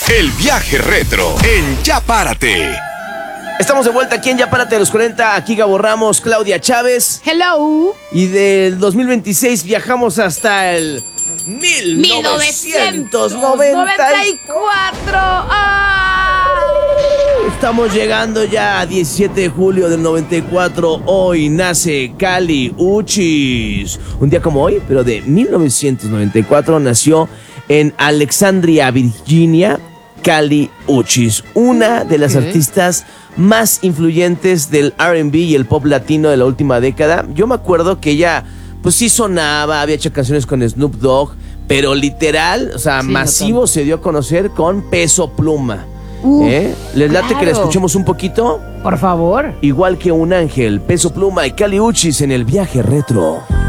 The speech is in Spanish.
El viaje retro en Ya Párate. Estamos de vuelta aquí en Ya Párate de los 40. Aquí Gabo Ramos, Claudia Chávez. Hello. Y del 2026 viajamos hasta el 1994. Estamos llegando ya a 17 de julio del 94. Hoy nace Kali Uchis. Un día como hoy, pero de 1994, nació en Alexandria, Virginia, Kali Uchis, una de las artistas más influyentes del R&B y el pop latino de la última década. Yo me acuerdo que ella, pues sí sonaba, había hecho canciones con Snoop Dogg, pero literal, o sea, sí, masivo, se dio a conocer con Peso Pluma. ¿Les late que la escuchemos un poquito? Por favor. Igual que un ángel, Peso Pluma y Kali Uchis en el viaje retro.